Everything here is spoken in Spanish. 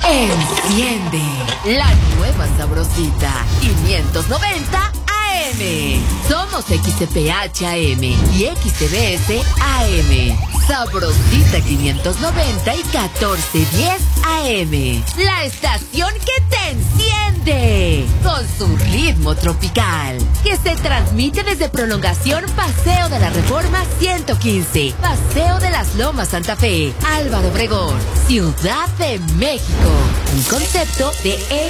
Enciende la nueva sabrosita 590 AM. Somos XCPH AM y XCBS AM. Sabrosita 590 y 1410 AM. La estación que te enciende con su ritmo tropical, que se transmite desde Prolongación Paseo de la Reforma 115, Paseo de las Lomas Santa Fe, Álvaro Obregón, Ciudad de México. Un concepto de